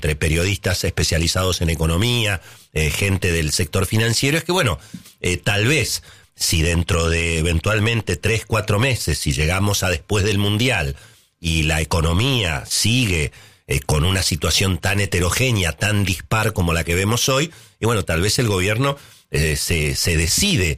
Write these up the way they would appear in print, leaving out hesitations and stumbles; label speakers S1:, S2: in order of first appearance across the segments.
S1: entre periodistas especializados en economía, gente del sector financiero, es que bueno, tal vez si dentro de eventualmente 3-4 meses, si llegamos a después del Mundial y la economía sigue con una situación tan heterogénea, tan dispar como la que vemos hoy, y bueno, tal vez el gobierno se decide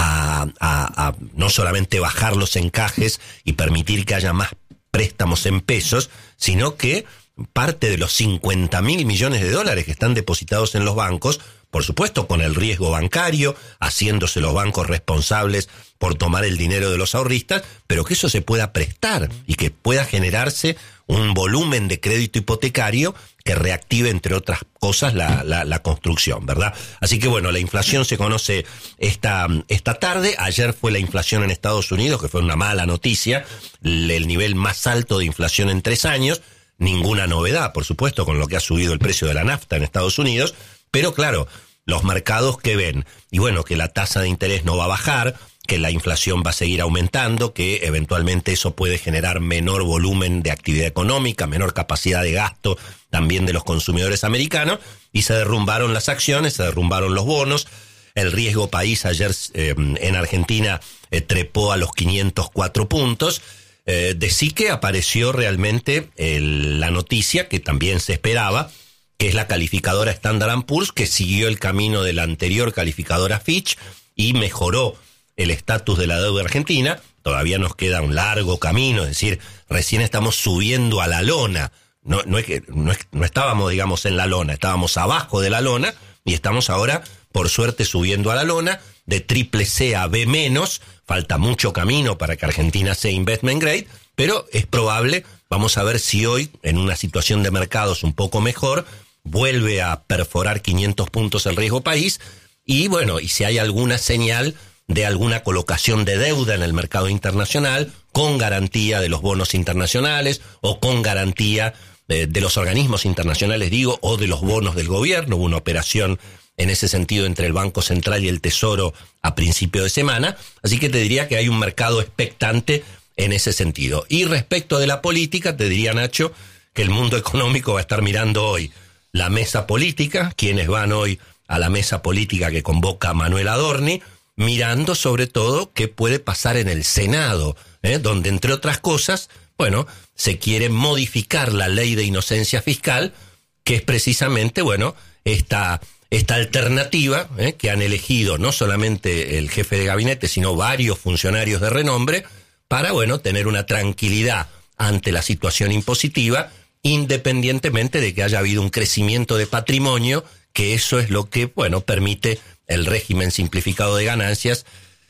S1: a no solamente bajar los encajes y permitir que haya más préstamos en pesos, sino que parte de los 50.000 millones de dólares que están depositados en los bancos, por supuesto con el riesgo bancario, haciéndose los bancos responsables por tomar el dinero de los ahorristas, pero que eso se pueda prestar y que pueda generarse un volumen de crédito hipotecario que reactive, entre otras cosas, la construcción, ¿verdad? Así que bueno, la inflación se conoce esta tarde. Ayer fue la inflación en Estados Unidos, que fue una mala noticia, el nivel más alto de inflación en 3 años. Ninguna novedad, por supuesto, con lo que ha subido el precio de la nafta en Estados Unidos, pero claro, los mercados que ven, y bueno, que la tasa de interés no va a bajar, que la inflación va a seguir aumentando, que eventualmente eso puede generar menor volumen de actividad económica, menor capacidad de gasto también de los consumidores americanos, y se derrumbaron las acciones, se derrumbaron los bonos. El riesgo país ayer en Argentina trepó a los 504 puntos. De sí que apareció realmente la noticia que también se esperaba, que es la calificadora Standard & Poor's, que siguió el camino de la anterior calificadora Fitch y mejoró el estatus de la deuda argentina. Todavía nos queda un largo camino, es decir, recién estamos subiendo a la lona. No estábamos, digamos, en la lona, estábamos abajo de la lona y estamos ahora, por suerte, subiendo a la lona de CCC a B-. Falta mucho camino para que Argentina sea investment grade, pero es probable. Vamos a ver si hoy, en una situación de mercados un poco mejor, vuelve a perforar 500 puntos el riesgo país, y bueno, y si hay alguna señal de alguna colocación de deuda en el mercado internacional, con garantía de los bonos internacionales, o con garantía de los organismos internacionales, digo, o de los bonos del gobierno. Hubo una operación en ese sentido entre el Banco Central y el Tesoro a principio de semana, así que te diría que hay un mercado expectante en ese sentido. Y respecto de la política, te diría, Nacho, que el mundo económico va a estar mirando hoy la mesa política, quienes van hoy a la mesa política que convoca Manuel Adorni, mirando sobre todo qué puede pasar en el Senado, donde, entre otras cosas, bueno, se quiere modificar la ley de inocencia fiscal, que es precisamente, bueno, esta alternativa que han elegido no solamente el jefe de gabinete, sino varios funcionarios de renombre, para, bueno, tener una tranquilidad ante la situación impositiva, independientemente de que haya habido un crecimiento de patrimonio, que eso es lo que, bueno, permite el régimen simplificado de ganancias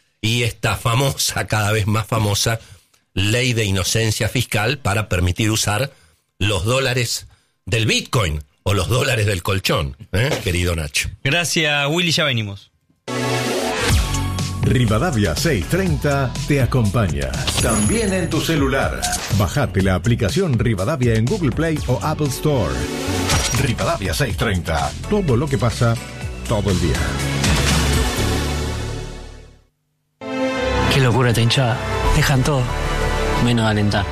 S1: y esta famosa, cada vez más famosa, ley de inocencia fiscal para permitir usar los dólares del Bitcoin o los dólares del colchón, querido Nacho.
S2: Gracias, Willy, ya venimos.
S3: Rivadavia 630 te acompaña. También en tu celular. Bajate la aplicación Rivadavia en Google Play o Apple Store. Rivadavia 630. Todo lo que pasa, todo el día.
S4: Qué locura esta hinchada. Dejan todo, menos alentar.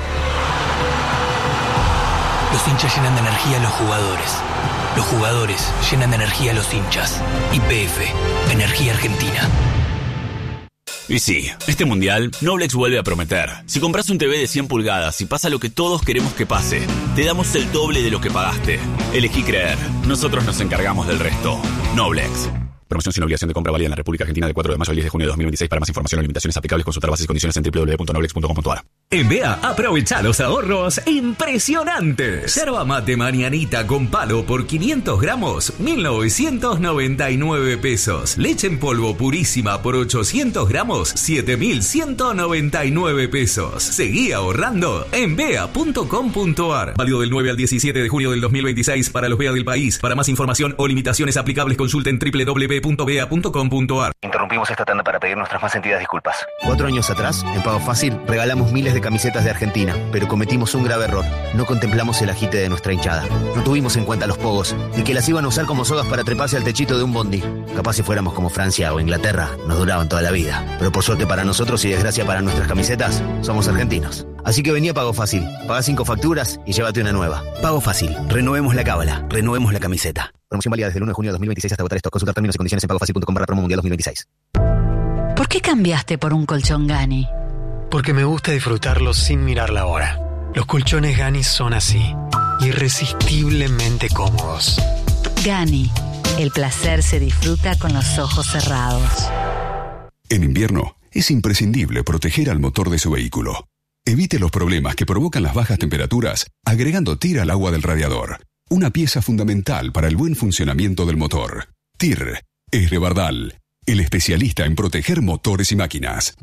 S5: Los hinchas llenan de energía a los jugadores. Los jugadores llenan de energía a los hinchas. YPF, Energía Argentina.
S6: Y sí, este mundial, Noblex vuelve a prometer. Si compras un TV de 100 pulgadas y pasa lo que todos queremos que pase, te damos el doble de lo que pagaste. Elegí creer. Nosotros nos encargamos del resto. Noblex. Promoción sin obligación de compra válida en la República Argentina del 4 de mayo al 10 de junio de 2026. Para más información o limitaciones aplicables, consultar bases y condiciones en www.noblex.com.ar.
S7: En BEA aprovecha los ahorros impresionantes. Yerba mate mañanita con palo por 500 gramos, 1.999 pesos. Leche en polvo purísima por 800 gramos, 7.199 pesos. Seguí ahorrando en BEA.com.ar. Válido del 9 al 17 de junio del 2026 para los BEA del país. Para más información o limitaciones aplicables, consulten www.bea.com.ar.
S8: Interrumpimos esta tanda para pedir nuestras más sentidas disculpas.
S9: 4 años atrás, en Pago Fácil, regalamos miles de camisetas de Argentina, pero cometimos un grave error. No contemplamos el agite de nuestra hinchada. No tuvimos en cuenta los pogos, y que las iban a usar como sogas para treparse al techito de un bondi. Capaz si fuéramos como Francia o Inglaterra, nos duraban toda la vida. Pero por suerte para nosotros y desgracia para nuestras camisetas, somos argentinos. Así que venía Pago Fácil. Pagá 5 facturas y llévate una nueva. Pago Fácil. Renovemos la cábala. Renovemos la camiseta. Promoción válida desde el 1 de junio de 2026 hasta agotar stock. Consultar términos y condiciones en pagofacil.com/promo mundial 2026.
S10: ¿Por qué cambiaste por un colchón Gani?
S11: Porque me gusta disfrutarlo sin mirar la hora. Los colchones Gani son así, irresistiblemente cómodos.
S10: Gani, el placer se disfruta con los ojos cerrados.
S12: En invierno, es imprescindible proteger al motor de su vehículo. Evite los problemas que provocan las bajas temperaturas agregando TIR al agua del radiador, una pieza fundamental para el buen funcionamiento del motor. TIR es de Bardal, el especialista en proteger motores y máquinas.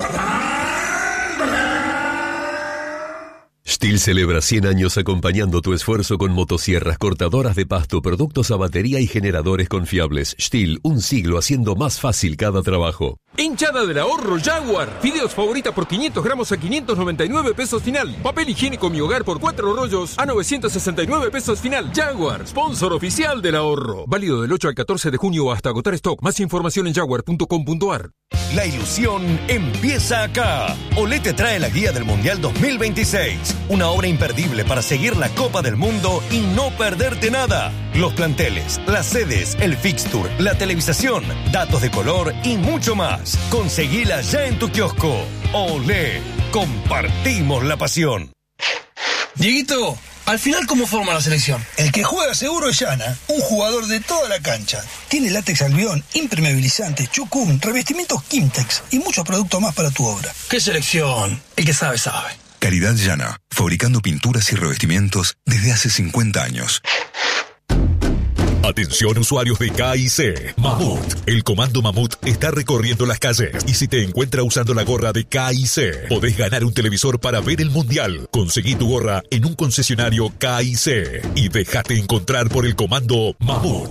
S13: Stihl celebra 100 años acompañando tu esfuerzo con motosierras cortadoras de pasto, productos a batería y generadores confiables. Stihl, un siglo haciendo más fácil cada trabajo.
S14: Hinchada del ahorro Jaguar. Fideos favorita por 500 gramos a 599 pesos final. Papel higiénico Mi Hogar por 4 rollos a 969 pesos final. Jaguar, sponsor oficial del ahorro. Válido del 8 al 14 de junio hasta agotar stock. Más información en jaguar.com.ar.
S15: La ilusión empieza acá. Olé te trae la guía del Mundial 2026. Una obra imperdible para seguir la Copa del Mundo y no perderte nada. Los planteles, las sedes, el fixture, la televisación, datos de color y mucho más. Conseguila ya en tu kiosco. Olé, compartimos la pasión.
S16: Dieguito, al final, ¿cómo forma la selección? El que juega seguro es Yana, un jugador de toda la cancha. Tiene látex albión, impermeabilizante, chucún, revestimientos Kimtex y muchos productos más para tu obra. ¿Qué selección? El que sabe, sabe.
S17: Calidad Llana, fabricando pinturas y revestimientos desde hace 50 años.
S18: Atención usuarios de KIC. Mamut. El comando Mamut está recorriendo las calles y si te encuentra usando la gorra de KIC, podés ganar un televisor para ver el Mundial. Conseguí tu gorra en un concesionario KIC y déjate encontrar por el comando Mamut.